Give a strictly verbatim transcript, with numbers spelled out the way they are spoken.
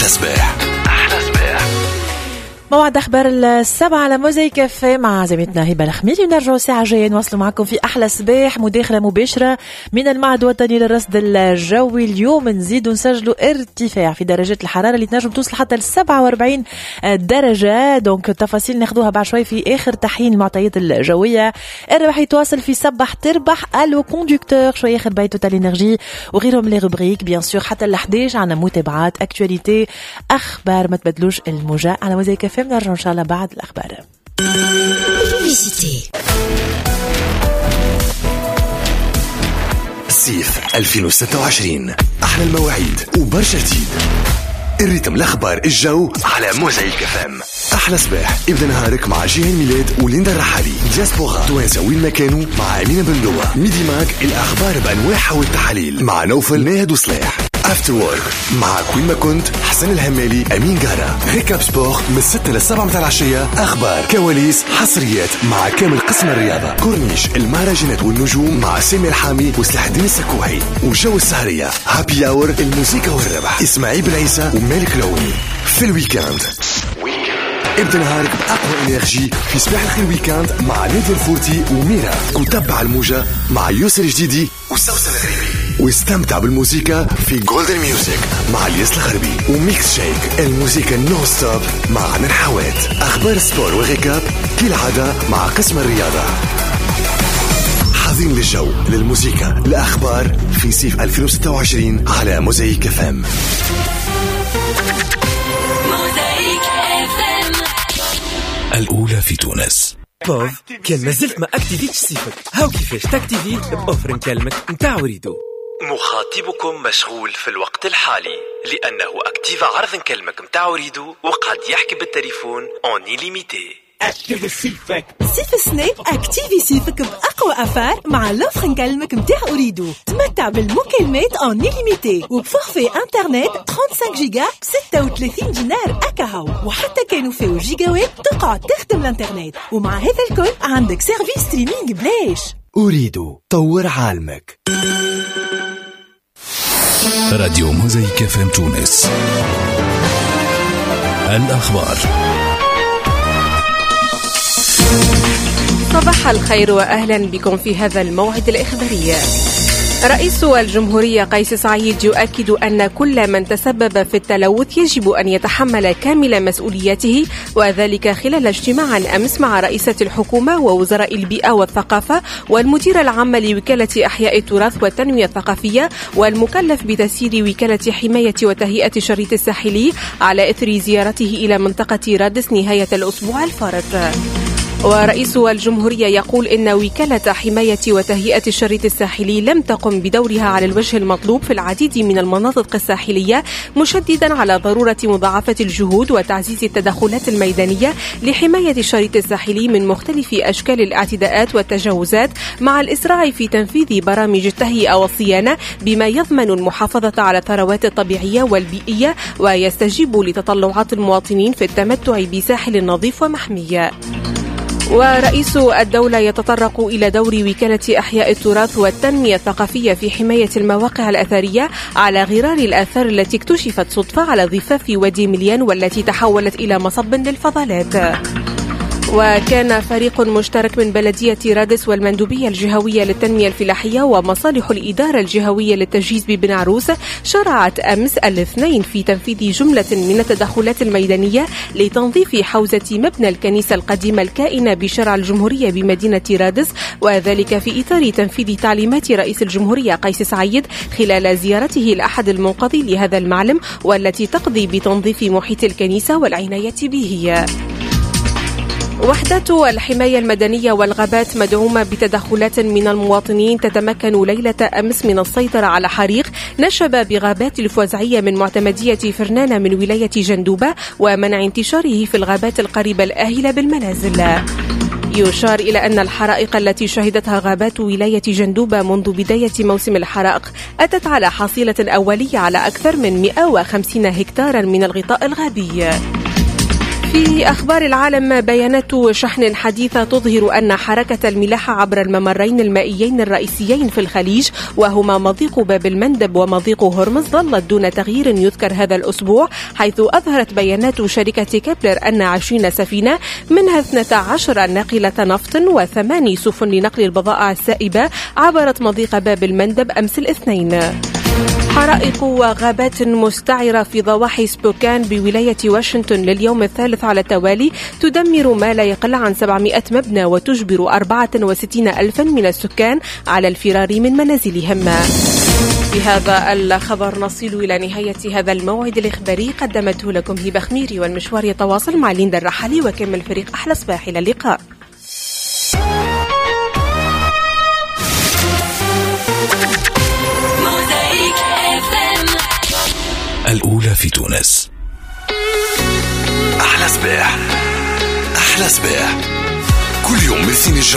أحلى صباح. أحلى صباح. موعد أخبار السبعة على موزايك كافيه مع زميلتنا هبة الخميلي. ونرجعوا الساعة جاية نواصلوا معكم في أحلى صباح، مداخلة مباشرة من المعهد الوطني للرصد الجوي. اليوم نزيد نسجلوا ارتفاع في درجات الحرارة اللي تنجم توصل حتى ل سبعة وأربعين درجة. دونك التفاصيل ناخدوها بعد شوي في آخر تحيين المعطيات الجوية. الربح يتواصل في صباح تربح الو كوندكتور شوية خدمة توتال انرجي وغيرهم لي روبريك بيان سور حتى ل إحداش عنا متابعات اكتواليتي أخبار. ما تبدلوش الموجة على موزايك كافيه. نرجع إن شاء الله بعد الأخبار. صيف ألفين وستة وعشرين، أحلى المواعيد وبرشا جديد. الريتم الأخبار الجو على موزايك كفام. أحلى صباح، ابدأ نهارك مع جيهان ميلاد وليندا الرحالي. دياسبورا توانسة وين ما كانوا مع أمينة بندوة. ميدي ماك الأخبار بأنواعها والتحاليل مع نوفل ناهد وصلاح. افتر وورك مع كوين ما كنت حسن الهمالي أمين جارة. ريكاب سبور من ستة للسبعة متاع العشية. أخبار كواليس حصريات مع كامل قسم الرياضة. كورنيش المهرجانات والنجوم مع سامي الحامي وسلاح الدين السكوحي. وجو السهرية هابي اور الموسيقى والربح إسماعيل بن عيسى ومالك لوني. في الويكاند ابدأ نهارك بأقوى إنرجي في صباح الخير ويكاند مع نادي الفورتي وميرا. وتبع الموجة مع يوسر جديدي وسوسن الغريبي. واستمتع بالموسيقى في جولدن ميوزك مع الياس الغربي. وميكس شيك الموسيقى نو ستوب مع عن الحوات. أخبار سبور وغيكاب كالعادة مع قسم الرياضة. حاضرين للجو للموسيقى الأخبار في صيف ألفين وستة وعشرين على موزايك فام. الأولى في تونس. بوف كان مازلت ما اكتيفيتش صيفك. هاو كيفاش تاكتيفي بأوفر نكلمك متاع وريدو. مخاطبكم مشغول في الوقت الحالي لأنه أكتيف عرض نكلمك متاع وريدو وقد يحكي بالتليفون اون إليميتي. اكتيفي صيفك. صيف سناب اكتيفي صيفك بأقوى أفار مع لوفر نكلمك متاع أريدو. تمتع بالمكالمات اون إليميتي وبفورفي انترنت خمسة وثلاثين جيجا ستة وثلاثين دينار أكاهو. وحتى كانوا فيه جيجاوات تقعد تخدم الانترنت. ومع هذا الكل عندك سيرفيس ستريمينج بلاش. أريدو طور عالمك. راديو موزايك فام تونس. الأخبار. صباح الخير وأهلا بكم في هذا الموعد الإخباري. رئيس الجمهورية قيس سعيد يؤكد أن كل من تسبب في التلوث يجب أن يتحمل كامل مسؤوليته، وذلك خلال اجتماع أمس مع رئيسة الحكومة ووزراء البيئة والثقافة والمدير العام لوكالة أحياء التراث والتنمية الثقافية والمكلف بتسيير وكالة حماية وتهيئة الشريط الساحلي على إثر زيارته إلى منطقة رادس نهاية الأسبوع الفارط. ورئيس الجمهورية يقول إن وكالة حماية وتهيئة الشريط الساحلي لم تقم بدورها على الوجه المطلوب في العديد من المناطق الساحلية، مشددا على ضرورة مضاعفة الجهود وتعزيز التدخلات الميدانية لحماية الشريط الساحلي من مختلف أشكال الاعتداءات والتجاوزات، مع الإسراع في تنفيذ برامج التهيئة والصيانة بما يضمن المحافظة على الثروات الطبيعية والبيئية ويستجيب لتطلعات المواطنين في التمتع بساحل نظيف ومحمي. ورئيس الدولة يتطرق إلى دور وكالة أحياء التراث والتنمية الثقافية في حماية المواقع الأثرية على غرار الآثار التي اكتشفت صدفة على ضفاف وادي مليان والتي تحولت إلى مصب للفضلات. وكان فريق مشترك من بلدية رادس والمندوبية الجهوية للتنمية الفلاحية ومصالح الإدارة الجهوية للتجهيز ببن عروس شرعت أمس الاثنين في تنفيذ جملة من التدخلات الميدانية لتنظيف حوزة مبنى الكنيسة القديمة الكائنة بشارع الجمهورية بمدينة رادس، وذلك في إطار تنفيذ تعليمات رئيس الجمهورية قيس سعيد خلال زيارته الأحد المنقضي لهذا المعلم، والتي تقضي بتنظيف محيط الكنيسة والعناية به. وحدات الحماية المدنية والغابات مدعومة بتدخلات من المواطنين تتمكن ليلة أمس من السيطرة على حريق نشب بغابات الفوزعية من معتمدية فرنانة من ولاية جندوبة ومنع انتشاره في الغابات القريبة الآهلة بالمنازل. يشار إلى أن الحرائق التي شهدتها غابات ولاية جندوبة منذ بداية موسم الحرائق أتت على حصيلة أولية على أكثر من مئة وخمسين هكتارا من الغطاء الغابي. في أخبار العالم، بيانات شحن حديثة تظهر أن حركة الملاحة عبر الممرين المائيين الرئيسيين في الخليج وهما مضيق باب المندب ومضيق هرمز ظلت دون تغيير يذكر هذا الأسبوع، حيث أظهرت بيانات شركة كيبلر أن عشرين سفينة منها اثنتا عشرة ناقلة نفط وثماني سفن لنقل البضائع السائبة عبرت مضيق باب المندب أمس الاثنين. حرائق وغابات مستعرة في ضواحي سبوكان بولاية واشنطن لليوم الثالث على التوالي تدمر ما لا يقل عن سبعمائة مبنى وتجبر أربعة وستين ألفا من السكان على الفرار من منازلهم. بهذا الخبر نصل إلى نهاية هذا الموعد الإخباري، قدمته لكم هبة خميري، والمشوار يتواصل مع ليندا الرحالي وكمل فريق أحلى صباح. إلى اللقاء. الأولى في تونس. أحلى صباح، أحلى صباح، كل يوم من سين